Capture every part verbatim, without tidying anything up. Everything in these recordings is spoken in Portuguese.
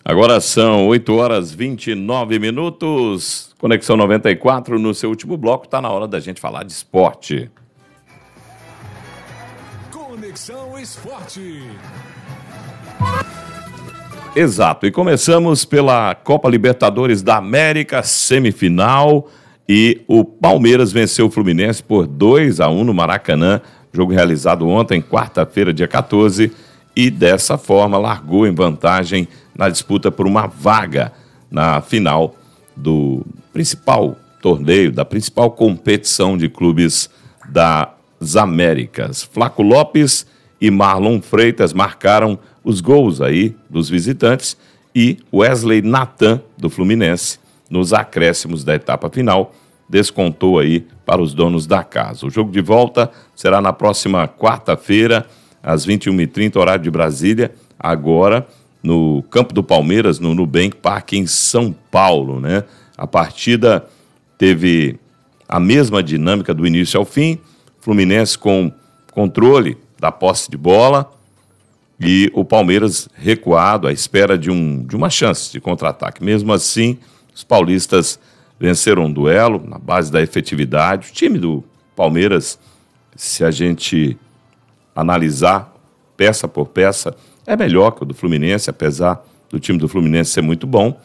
Agora são oito horas e vinte e nove minutos. Conexão noventa e quatro no seu último bloco. Está na hora da gente falar de esporte. Conexão Esporte. Exato. E começamos pela Copa Libertadores da América, semifinal. E o Palmeiras venceu o Fluminense por dois a um no Maracanã. Jogo realizado ontem, quarta-feira, dia quatorze. E dessa forma largou em vantagem na disputa por uma vaga na final do principal torneio, da principal competição de clubes das Américas. Flaco Lopes e Marlon Freitas marcaram os gols aí dos visitantes e Wesley Natan, do Fluminense, nos acréscimos da etapa final, descontou aí para os donos da casa. O jogo de volta será na próxima quarta-feira, às vinte e uma e trinta, horário de Brasília, agora no campo do Palmeiras, no Nubank Park, em São Paulo, né? A partida teve a mesma dinâmica do início ao fim, Fluminense com controle da posse de bola e o Palmeiras recuado à espera de, um, de uma chance de contra-ataque. Mesmo assim, os paulistas venceram um duelo na base da efetividade. O time do Palmeiras, se a gente analisar peça por peça, é melhor que o do Fluminense, apesar do time do Fluminense ser muito bom.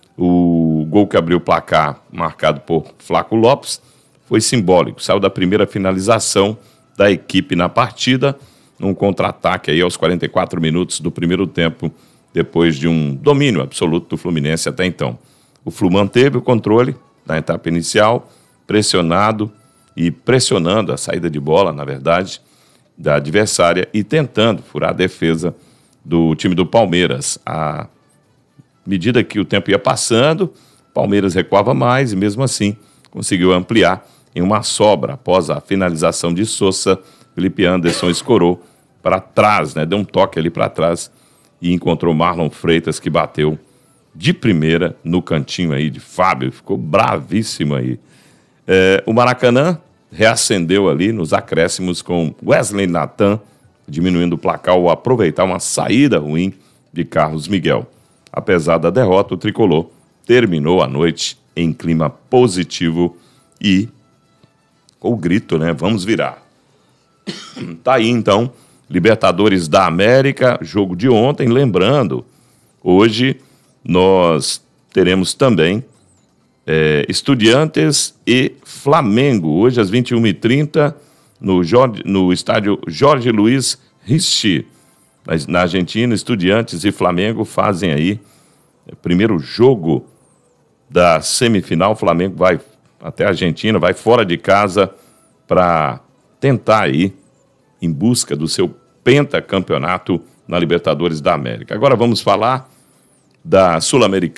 O gol que abriu o placar, marcado por Flaco Lopes, foi simbólico. Saiu da primeira finalização da equipe na partida, num contra-ataque aí aos quarenta e quatro minutos do primeiro tempo, depois de um domínio absoluto do Fluminense até então. O Flu manteve o controle na etapa inicial, pressionado e pressionando a saída de bola, na verdade, da adversária e tentando furar a defesa do time do Palmeiras. À medida que o tempo ia passando, o Palmeiras recuava mais e mesmo assim conseguiu ampliar em uma sobra. Após a finalização de Sousa, Felipe Anderson escorou para trás, né? Deu um toque ali para trás e encontrou Marlon Freitas, que bateu de primeira no cantinho aí de Fábio, ficou bravíssimo aí. É, o Maracanã reacendeu ali nos acréscimos com Wesley Natan, diminuindo o placar ao aproveitar uma saída ruim de Carlos Miguel. Apesar da derrota, o tricolor terminou a noite em clima positivo e com o grito, né? Vamos virar. Tá aí então, Libertadores da América, jogo de ontem. Lembrando, hoje nós teremos também é, Estudiantes e Flamengo. Hoje às vinte e uma e trinta, no, Jorge, no estádio Jorge Luiz Richi, na Argentina. Estudiantes e Flamengo fazem aí o primeiro jogo da semifinal. O Flamengo vai até a Argentina, vai fora de casa para tentar aí em busca do seu pentacampeonato na Libertadores da América. Agora vamos falar da Sul-Americana.